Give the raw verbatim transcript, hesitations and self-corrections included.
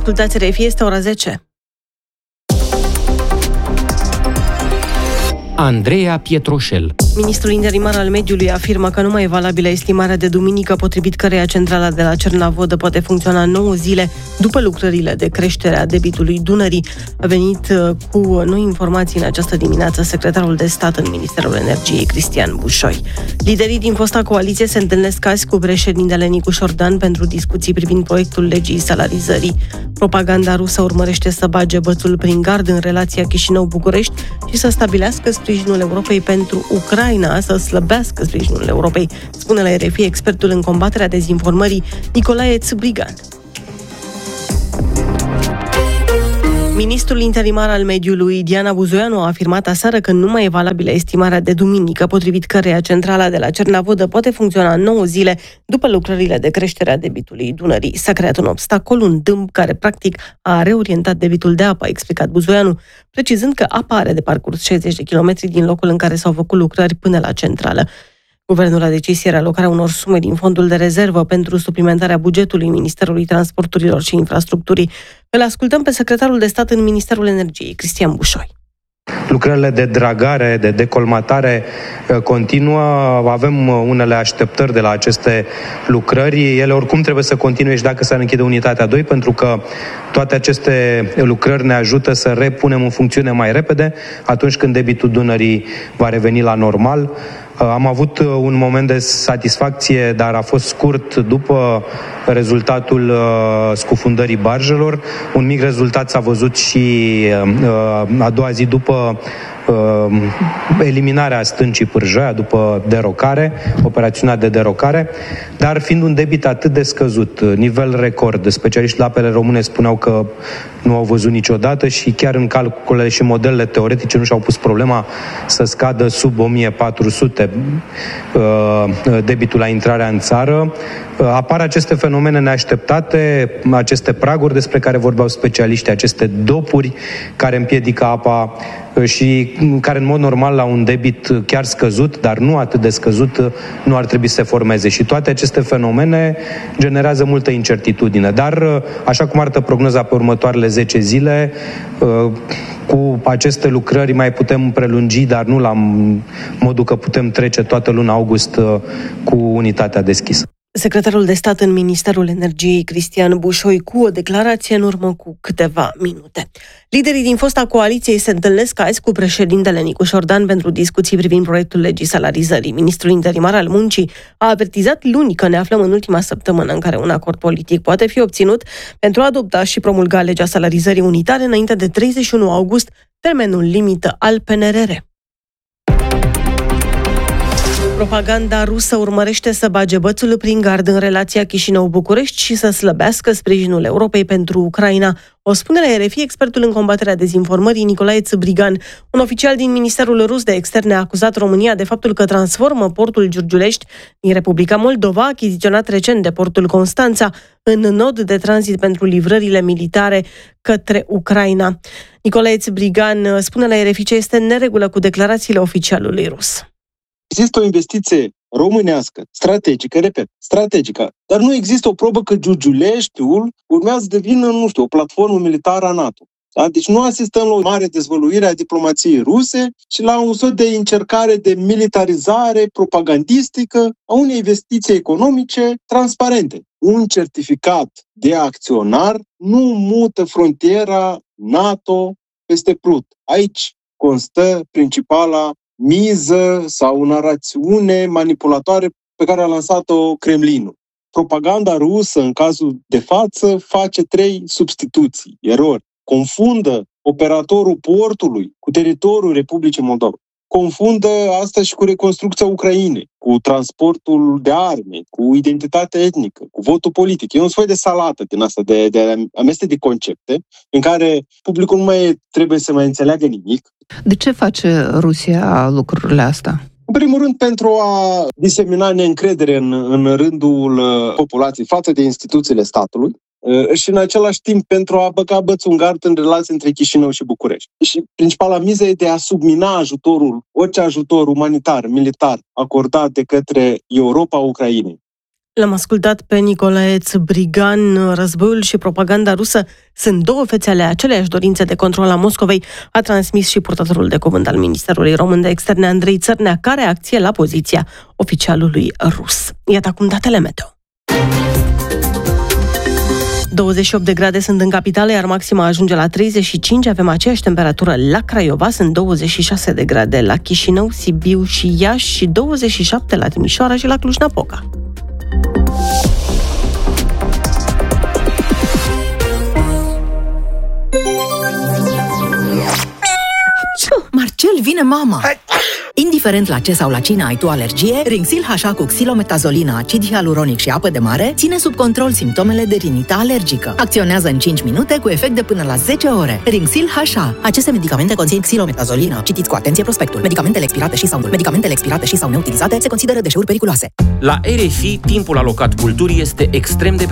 Ascultați R F I, este ora zece. Andreea Pietroșel. Ministrul interimar al mediului afirmă că nu mai e valabilă estimarea de duminică, potrivit căreia centrala de la Cernavodă poate funcționa nouă zile după lucrările de creștere a debitului Dunării. A venit cu noi informații în această dimineață secretarul de stat în Ministerul Energiei, Cristian Bușoi. Liderii din fosta coaliție se întâlnesc azi cu președintele Nicu Șordan pentru discuții privind proiectul legii salarizării. Propaganda rusă urmărește să bage bățul prin gard în relația Chișinău-București și să stabilească sprijinul Europei pentru Ucraina, să slăbească sprijinul Europei, spune la R F I expertul în combaterea dezinformării Nicolae Țâbrigan. Ministrul interimar al mediului, Diana Buzoianu, a afirmat aseară că nu mai e valabilă estimarea de duminică, potrivit căreia centrala de la Cernavodă poate funcționa nouă zile după lucrările de creștere a debitului Dunării. S-a creat un obstacol, un dâmp care practic a reorientat debitul de apă, a explicat Buzoianu, precizând că apa are de parcurs șaizeci de kilometri din locul în care s-au făcut lucrări până la centrală. Guvernul a decis ieri alocarea unor sume din fondul de rezervă pentru suplimentarea bugetului Ministerului Transporturilor și Infrastructurii. Îl ascultăm pe secretarul de stat în Ministerul Energiei, Cristian Bușoi. Lucrările de dragare, de decolmatare continuă, avem unele așteptări de la aceste lucrări. Ele oricum trebuie să continue și dacă s-ar închide unitatea doi, pentru că toate aceste lucrări ne ajută să repunem în funcțiune mai repede atunci când debitul Dunării va reveni la normal. Am avut un moment de satisfacție, dar a fost scurt după rezultatul scufundării barjelor. Un mic rezultat s-a văzut și a doua zi după eliminarea stâncii Pârjoia, după derocare, operațiunea de derocare, dar fiind un debit atât de scăzut, nivel record, specialiștii la apele române spuneau că nu au văzut niciodată și chiar în calculele și modelele teoretice nu și-au pus problema să scadă sub o mie patru sute debitul la intrarea în țară. Apar aceste fenomene neașteptate, aceste praguri despre care vorbeau specialiștii, aceste dopuri care împiedică apa și care în mod normal la un debit chiar scăzut, dar nu atât de scăzut, nu ar trebui să se formeze. Și toate aceste fenomene generează multă incertitudine. Dar, așa cum arată prognoza pe următoarele zece zile, cu aceste lucrări mai putem prelungi, dar nu la modul că putem trece toată luna august cu unitatea deschisă. Secretarul de stat în Ministerul Energiei, Cristian Bușoi, cu o declarație în urmă cu câteva minute. Liderii din fosta coaliție se întâlnesc azi cu președintele Nicu Șordan pentru discuții privind proiectul legii salarizării. Ministrul interimar al muncii a avertizat luni că ne aflăm în ultima săptămână în care un acord politic poate fi obținut pentru a adopta și promulga legea salarizării unitare înainte de treizeci și unu august, termenul limită al P N R R. Propaganda rusă urmărește să bage bățul prin gard în relația Chișinău-București și să slăbească sprijinul Europei pentru Ucraina. O spune la R F I expertul în combaterea dezinformării Nicolae Țâbrigan. Un oficial din Ministerul Rus de Externe a acuzat România de faptul că transformă portul Giurgiulești din Republica Moldova, achiziționat recent de portul Constanța, în nod de tranzit pentru livrările militare către Ucraina. Nicolae Țâbrigan spune la R F I ce este în neregulă cu declarațiile oficialului rus. Există o investiție românească, strategică, repet, strategică, dar nu există o probă că Giurgiuleștiul urmează să devină, nu știu, o platformă militară a NATO. Da? Deci nu asistăm la o mare dezvăluire a diplomației ruse, ci la un soi de încercare de militarizare propagandistică a unei investiții economice transparente. Un certificat de acționar nu mută frontiera NATO peste Prut. Aici constă principala miză sau narațiune manipulatoare pe care a lansat-o Kremlinul. Propaganda rusă, în cazul de față, face trei substituții, erori. Confundă operatorul portului cu teritoriul Republicii Moldova. Confundă asta și cu reconstrucția Ucrainei, cu transportul de arme, cu identitatea etnică, cu votul politic. E un soi de salată din asta, de, de amestec de concepte, în care publicul nu mai trebuie să mai înțeleagă nimic. De ce face Rusia lucrurile astea? În primul rând, pentru a disemina neîncredere în, în rândul populației față de instituțiile statului și în același timp pentru a băga bățul în gard în relații între Chișinău și București. Și principala miză e de a submina ajutorul, orice ajutor umanitar, militar, acordat de către Europa Ucrainei. L-am ascultat pe Nicolae Țbrigan. Războiul și propaganda rusă sunt două fețe ale aceleiași dorințe de control a Moscovei, a transmis și purtătorul de cuvânt al Ministerului Român de Externe, Andrei Țărnea, ca reacție la poziția oficialului rus. Iată acum datele meteo. douăzeci și opt de grade sunt în capitală, iar maxima ajunge la treizeci și cinci. Avem aceeași temperatură la Craiova, sunt douăzeci și șase de grade la Chișinău, Sibiu și Iași și douăzeci și șapte la Timișoara și la Cluj-Napoca. Marcel, vine mama! Indiferent la ce sau la cine ai tu alergie, Rinxil H A cu xilometazolina, acid hialuronic și apă de mare ține sub control simptomele de rinită alergică. Acționează în cinci minute cu efect de până la zece ore. Rinxil H A. Aceste medicamente conțin xilometazolină. Citiți cu atenție prospectul. Medicamentele expirate și sau Medicamentele expirate și sau neutilizate se consideră deșeuri periculoase. La R F I, timpul alocat culturii este extrem de